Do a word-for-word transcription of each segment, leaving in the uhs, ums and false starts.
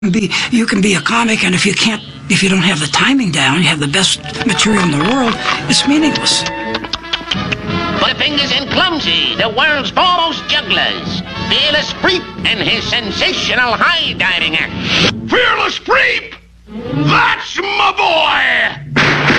Be, you can be a comic, and if you can't, if you don't have the timing down, you have the best material in the world, it's meaningless. Clippings and Clumsy, the world's foremost jugglers. Fearless Freep and his sensational high diving act. Fearless Freep! That's my boy!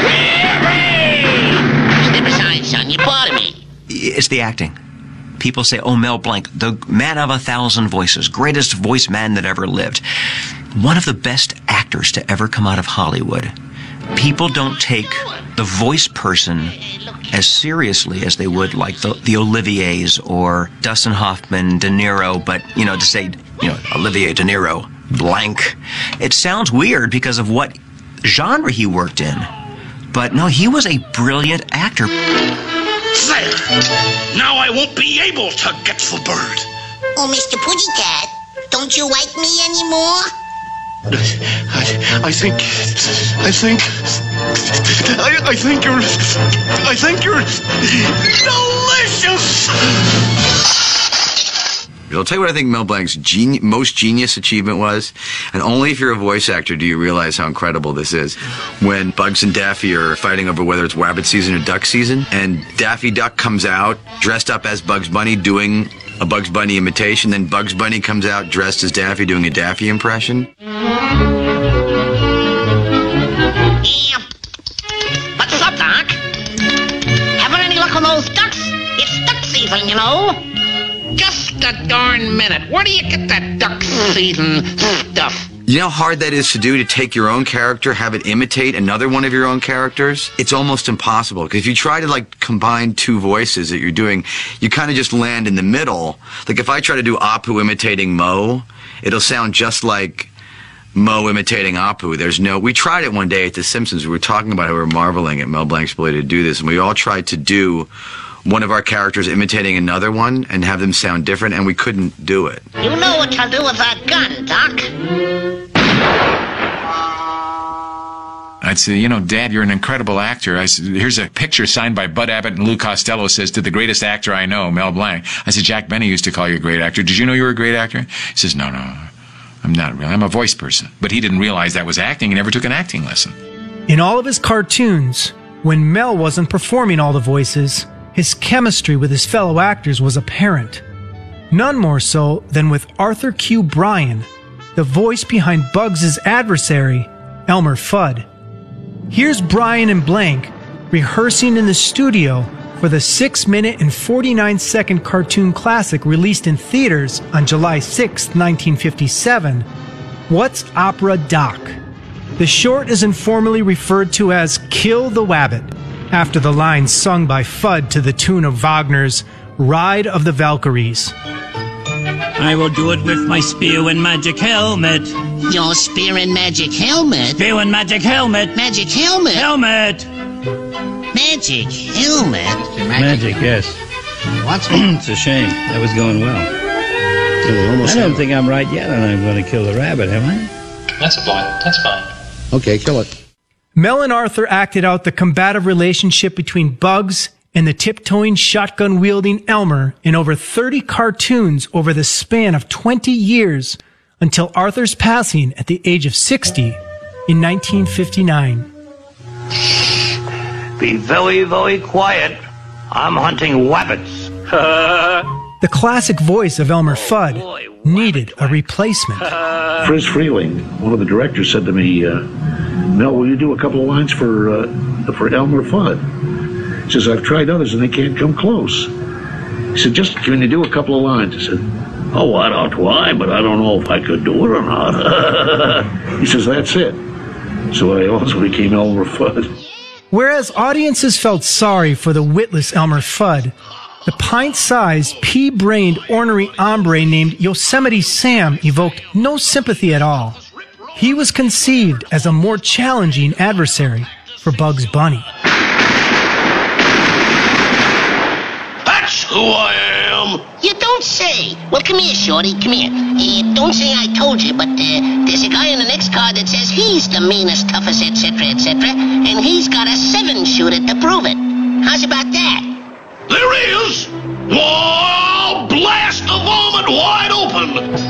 Step aside, son, you're part of me. It's the acting. People say, oh, Mel Blanc, the man of a thousand voices, greatest voice man that ever lived. One of the best actors to ever come out of Hollywood. People don't take the voice person as seriously as they would like the, the Oliviers or Dustin Hoffman, De Niro, but, you know, to say, you know, Olivier, De Niro, Blanc, it sounds weird because of what genre he worked in. But no, he was a brilliant actor. There! Now I won't be able to get the bird. Oh, Mister Pudgycat, don't you like me anymore? I, I think, I think, I, I think you're, I think you're delicious! I'll tell you what I think Mel Blanc's geni- most genius achievement was, and only if you're a voice actor do you realize how incredible this is. When Bugs and Daffy are fighting over whether it's rabbit season or duck season, and Daffy Duck comes out dressed up as Bugs Bunny doing a Bugs Bunny imitation, then Bugs Bunny comes out dressed as Daffy doing a Daffy impression. Yeah. What's up, Doc? Having any luck on those ducks? It's duck season, you know. Just a darn minute. Where do you get that duck season stuff? You know how hard that is to do, to take your own character, have it imitate another one of your own characters? It's almost impossible, because if you try to, like, combine two voices that you're doing, you kind of just land in the middle. Like, if I try to do Apu imitating Mo, it'll sound just like Mo imitating Apu. There's no... We tried it one day at The Simpsons. We were talking about how we were marveling at Mel Blanc's ability to do this, and we all tried to do one of our characters imitating another one and have them sound different, and we couldn't do it. You know what to do with that gun, Doc. I'd say, you know, Dad, you're an incredible actor. I said, here's a picture signed by Bud Abbott, and Lou Costello says, to the greatest actor I know, Mel Blanc. I said, Jack Benny used to call you a great actor. Did you know you were a great actor? He says, no, no, I'm not really. I'm a voice person. But he didn't realize that was acting. He never took an acting lesson. In all of his cartoons, when Mel wasn't performing all the voices, his chemistry with his fellow actors was apparent. None more so than with Arthur Q. Bryan, the voice behind Bugs' adversary, Elmer Fudd. Here's Bryan and Blanc rehearsing in the studio for the six minute and forty-nine second cartoon classic released in theaters on July sixth, nineteen fifty-seven, What's Opera Doc? The short is informally referred to as Kill the Wabbit, after the lines sung by Fudd to the tune of Wagner's Ride of the Valkyries. I will do it with my spear and magic helmet. Your spear and magic helmet? Spear and magic helmet. Magic helmet? Helmet. Magic helmet? Magic, yes. What's It's a shame. That was going well. I don't think I'm right yet, and I'm going to kill the rabbit, am I? That's fine. That's fine. Okay, kill it. Mel and Arthur acted out the combative relationship between Bugs and the tiptoeing, shotgun-wielding Elmer in over thirty cartoons over the span of twenty years until Arthur's passing at the age of sixty in nineteen fifty-nine. Be very, very quiet. I'm hunting wabbits. The classic voice of Elmer Fudd needed a replacement. Friz Freleng, one of the directors, said to me, uh, Mel, will you do a couple of lines for uh, for Elmer Fudd? He says, I've tried others and they can't come close. He said, just can you do a couple of lines? I said, oh, I don't try, but I don't know if I could do it or not. He says, that's it. So I also became Elmer Fudd. Whereas audiences felt sorry for the witless Elmer Fudd, the pint-sized, pea-brained, ornery hombre named Yosemite Sam evoked no sympathy at all. He was conceived as a more challenging adversary for Bugs Bunny. That's who I am! You don't say. Well, come here, Shorty, come here. Uh, don't say I told you, but uh, there's a guy in the next card that says he's the meanest, toughest, et cetera, et cetera, and he's got a seven-shooter to prove it. How's about that? There is! Whoa! Blast the vomit wide open!